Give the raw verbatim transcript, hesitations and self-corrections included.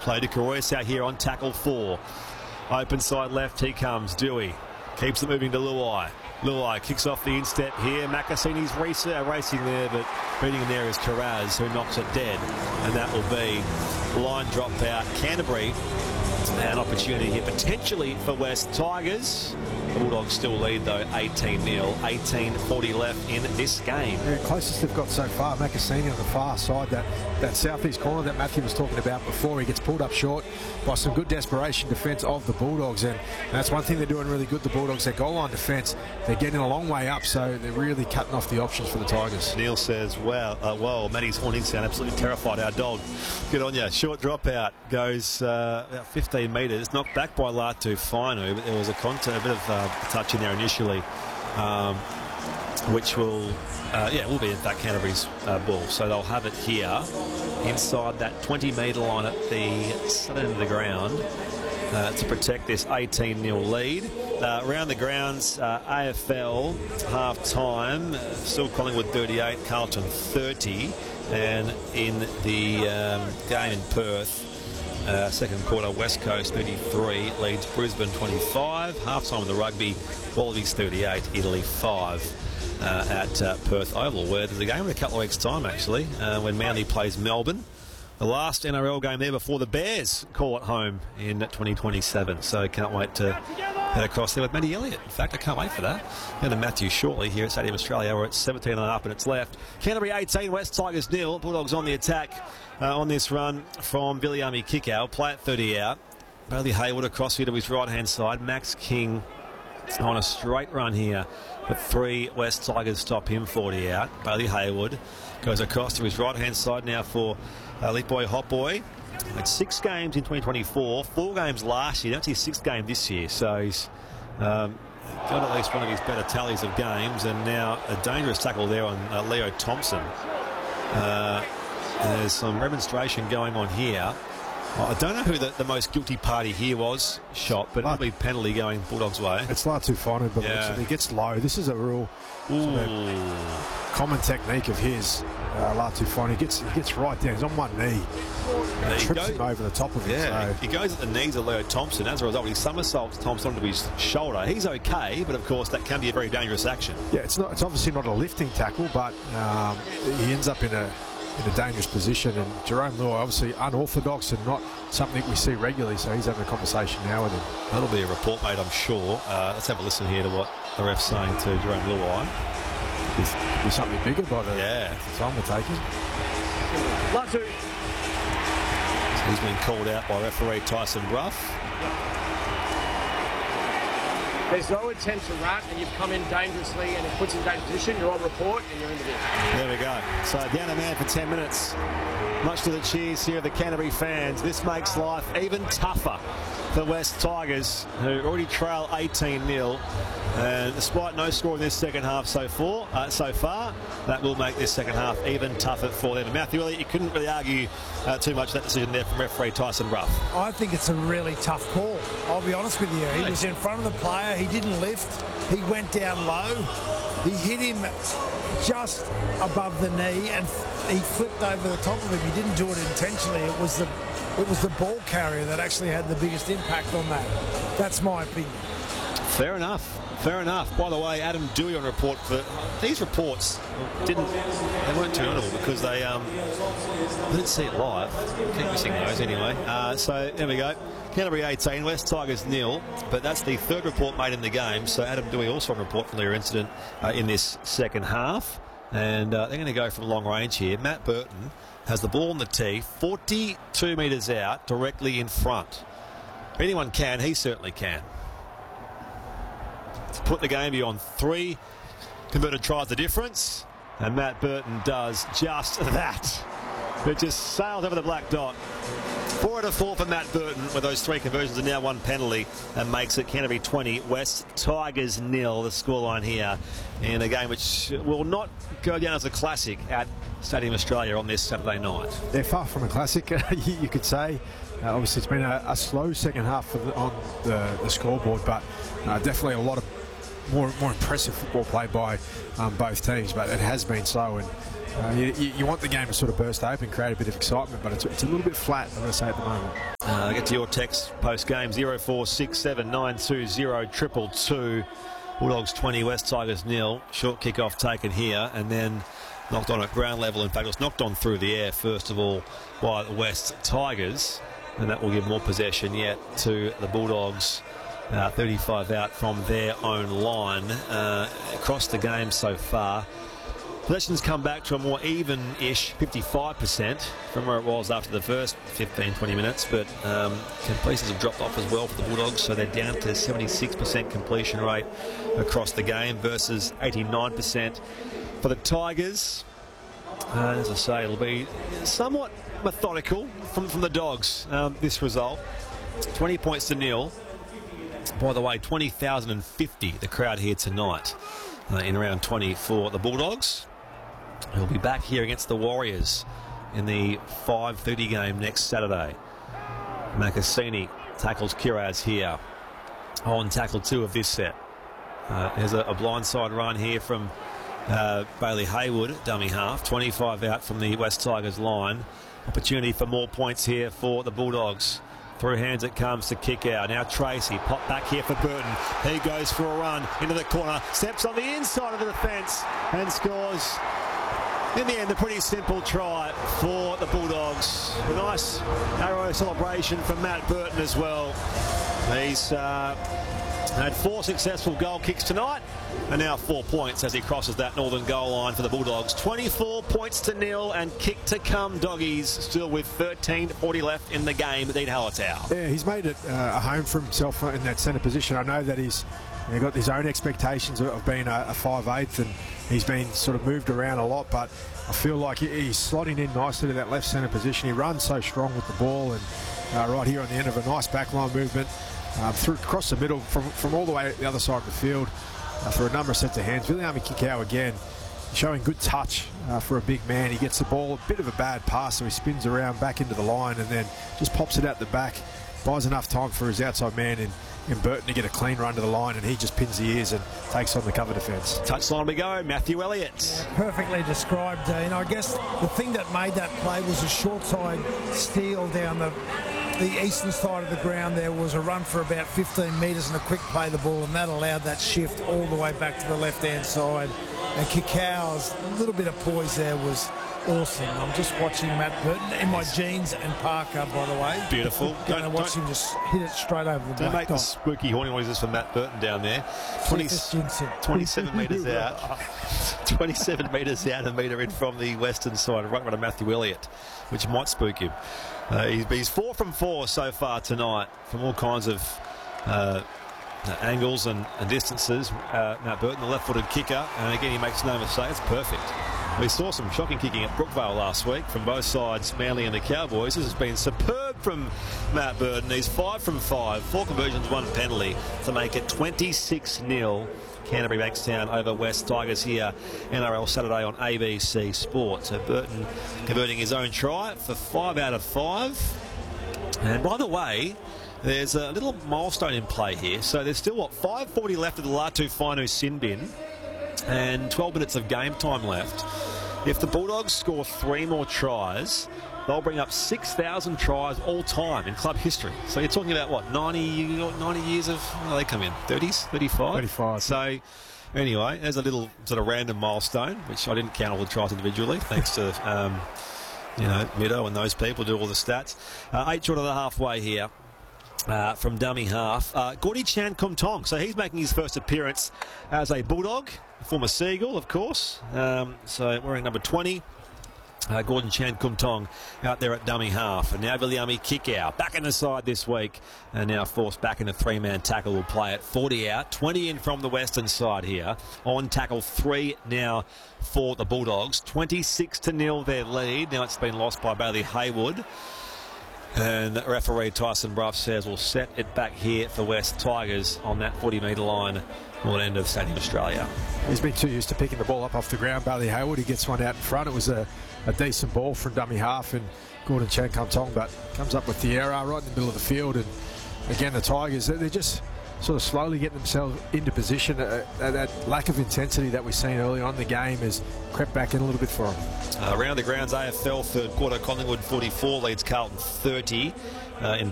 play to Korois out here on tackle four. Open side left, he comes. Dewey keeps it moving to Luai. Luai kicks off the instep here. Macassini's race, uh, racing there, but beating him there is Carraz, who knocks it dead. And that will be line drop out. Canterbury, an opportunity here potentially for West Tigers. The Bulldogs still lead though, eighteen nil. eighteen forty left in this game. Yeah, closest they've got so far. Macassini on the far side, that, that southeast corner that Matthew was talking about before. He gets pulled up short by some good desperation defence of the Bulldogs, and, and that's one thing they're doing really good, the Bulldogs. Their goal line defence, they're getting a long way up, so they're really cutting off the options for the Tigers. Neil says, wow, uh, well, Matty's horning sound absolutely terrified our dog. Good on you. Short dropout goes uh, about fifteen metres, knocked back by Latu Fainu, but there was a, contact, a bit of uh, touch in there initially, um, which will, uh, yeah, will be in fact Canterbury's uh, ball. So they'll have it here inside that twenty metre line at the southern end of the ground uh, to protect this eighteen nil lead. Uh, around the grounds, uh, A F L half time, uh, still Collingwood thirty-eight, Carlton thirty, and in the um, game in Perth, Uh, second quarter, West Coast thirty-three leads Brisbane twenty-five. Half time of the rugby, Wallabies thirty-eight, Italy five uh, at uh, Perth Oval, where there's a game in a couple of weeks' time actually, uh, when Manly plays Melbourne. The last N R L game there before the Bears call it home in twenty twenty-seven. So can't wait to head across there with Matty Elliott. In fact, I can't wait for that. Going to Matthew shortly here at Stadium Australia, where it's seventeen and a half and it's left. Canterbury eighteen, West Tigers nil. Bulldogs on the attack uh, on this run from Viliami Kickow. Play at thirty out. Bailey Hayward across here to his right-hand side. Max King on a straight run here. But three West Tigers stop him forty out. Bailey Hayward goes across to his right-hand side now for uh, Leap Boy Hot Boy. Had six games in twenty twenty-four, four games last year. That's his sixth game this year. So he's um, got at least one of his better tallies of games. And now a dangerous tackle there on uh, Leo Thompson. Uh, there's some remonstration going on here. Well, I don't know who the, the most guilty party here was shot, but it'll be penalty going Bulldogs' way. It's Latu Fainu, but yeah. He gets low. This is a real sort of common technique of his. Uh, Latu Fainu, he gets, he gets right down. He's on one knee. And trips goes, him over the top of him. Yeah, so. He goes at the knees of Leo Thompson. As a result, he somersaults Thompson onto his shoulder. He's okay, but of course that can be a very dangerous action. Yeah, it's not. It's obviously not a lifting tackle, but um, he ends up in a in a dangerous position, and Jerome Luai obviously unorthodox and not something we see regularly, so he's having a conversation now with him. That'll be a report made, I'm sure. Uh, let's have a listen here to what the ref's saying to Jerome Luai. Be something bigger by the yeah. time we're taking. Latu. So he's been called out by referee Tyson Bruff. There's no intent to rat, and you've come in dangerously, and it puts you in a dangerous position. You're on report, and you're in the bin. There we go. So down a man for ten minutes. Much to the cheers here of the Canterbury fans. This makes life even tougher for West Tigers, who already trail eighteen nil. And despite no score in this second half so far, uh, so far, that will make this second half even tougher for them. And Matthew Elliott, you couldn't really argue uh, too much that decision there from referee Tyson Ruff. I think it's a really tough call. I'll be honest with you. He was in front of the player. He didn't lift. He went down low. He hit him just above the knee, and he flipped over the top of him. He didn't do it intentionally. It was the it was the ball carrier that actually had the biggest impact on that. That's my opinion. Fair enough. Fair enough. By the way, Adam Dewey on report for these reports didn't they weren't too notable because they um they didn't see it live. Keep missing those anyway. Uh, so there we go. Canterbury eighteen, West Tigers nil, but that's the third report made in the game. So Adam Dewey also on report from their incident uh, in this second half, and uh, they're going to go from long range here. Matt Burton has the ball on the tee, forty-two metres out, directly in front. If anyone can, he certainly can. To put the game beyond three converted tries the difference, and Matt Burton does just that. It just sails over the black dot. Four out of four for Matt Burton with those three conversions and now one penalty, and makes it Canterbury twenty, West Tigers nil, the scoreline here in a game which will not go down as a classic at Stadium Australia on this Saturday night. They're far from a classic, you could say. Uh, obviously, it's been a, a slow second half for the, on the, the scoreboard, but uh, definitely a lot of more more impressive football played by um, both teams. But it has been slow, and Uh, you, you want the game to sort of burst open, create a bit of excitement, but it's, it's a little bit flat, I'm going to say, at the moment. Uh, get to your text post-game, zero four six seven nine two zero two two two. Bulldogs twenty, West Tigers nil. Short kick-off taken here, and then knocked on at ground level. In fact, it was knocked on through the air, first of all, by the West Tigers, and that will give more possession yet to the Bulldogs. Uh, thirty-five out from their own line. Uh, across the game so far, possession's come back to a more even-ish fifty-five percent from where it was after the first fifteen, twenty minutes, but um, completions have dropped off as well for the Bulldogs, so they're down to seventy-six percent completion rate across the game versus eighty-nine percent for the Tigers. Uh, as I say, it'll be somewhat methodical from, from the Dogs, um, this result. twenty points to nil. By the way, twenty thousand fifty, the crowd here tonight uh, in round twenty for the Bulldogs. He'll be back here against the Warriors in the five thirty game next Saturday. Makasini tackles Kiraz here on tackle two of this set. Uh, there's a, a blindside run here from uh, Bailey Haywood, dummy half. twenty-five out from the West Tigers line. Opportunity for more points here for the Bulldogs. Through hands it comes to kick out. Now Tracy, pop back here for Burton. He goes for a run into the corner, steps on the inside of the defence and scores. In the end, a pretty simple try for the Bulldogs. A nice arrow celebration from Matt Burton as well. He's uh, had four successful goal kicks tonight, and now four points as he crosses that northern goal line for the Bulldogs. twenty-four points to nil, and kick to come, Doggies, still with thirteen forty left in the game. Dean Hallertau. Yeah, he's made it uh, a home for himself in that centre position. I know that he's you know, got his own expectations of being a, a five eighth, and he's been sort of moved around a lot, but I feel like he's slotting in nicely to that left centre position. He runs so strong with the ball, and uh, right here on the end of a nice backline movement, um, through across the middle from, from all the way the other side of the field uh, for a number of sets of hands. Viliami Kikau again showing good touch uh, for a big man. He gets the ball, a bit of a bad pass, so he spins around back into the line and then just pops it out the back, buys enough time for his outside man in, in Burton to get a clean run to the line, and he just pins the ears and takes on the cover defence. Touchline we go, Matthew Elliott. Perfectly described, Dean. I guess the thing that made that play was a short side steal down the the eastern side of the ground. There was a run for about fifteen metres and a quick play the ball, and that allowed that shift all the way back to the left-hand side. And Kikau's little bit of poise there was awesome. I'm just watching Matt Burton in my jeans and Parker, by the way. Beautiful. Going to watch him just hit it straight over the Don't black make the top. spooky horny noises for Matt Burton down there. twenty, twenty-seven metres out. twenty-seven metres out, a metre in from the western side. Right runner Matthew Elliott, which might spook him. Uh, he's, he's four from four so far tonight from all kinds of uh, angles and, and distances. Uh, Matt Burton, the left-footed kicker, and again he makes no mistake. It's perfect. We saw some shocking kicking at Brookvale last week from both sides, Manly and the Cowboys. This has been superb from Matt Burton. He's five from five, four conversions, one penalty to make it twenty-six nil. Canterbury Bankstown over West Tigers here, N R L Saturday on A B C Sport. So Burton converting his own try for five out of five. And by the way, there's a little milestone in play here. So there's still, what, five forty left of the Latu Whānau sin bin and twelve minutes of game time left. If the Bulldogs score three more tries, they'll bring up six thousand tries all time in club history. So you're talking about, what, ninety, ninety years of, when do they come in? thirties? thirty-five? thirty-five. So anyway, there's a little sort of random milestone, which I didn't count all the tries individually, thanks to, um, you know, Mido and those people do all the stats. Uh, eight short of the halfway here. Uh, from dummy half, uh, Gordy Chan Kum Tong. So he's making his first appearance as a Bulldog, former Seagull, of course. Um, so wearing number twenty. Uh, Gordon Chan Kum Tong out there at dummy half. And now Viliami Kikau back in the side this week. And now forced back in a three-man tackle. Will play it forty out, twenty in from the western side here. On tackle three now for the Bulldogs. twenty-six to nil their lead. Now it's been lost by Bailey Haywood. And referee Tyson Bruff says we'll set it back here for West Tigers on that forty metre line on the end of Stadium Australia. He's been too used to picking the ball up off the ground. Bailey Haywood, he gets one out in front. It was a, a decent ball from dummy half, and Gordon Chan Kum Tong, but comes up with the error right in the middle of the field. And again, the Tigers, they're just sort of slowly getting themselves into position. Uh, that lack of intensity that we've seen early on in the game has crept back in a little bit for them. Uh, around the grounds, A F L third quarter, Collingwood forty-four leads Carlton thirty. Uh, in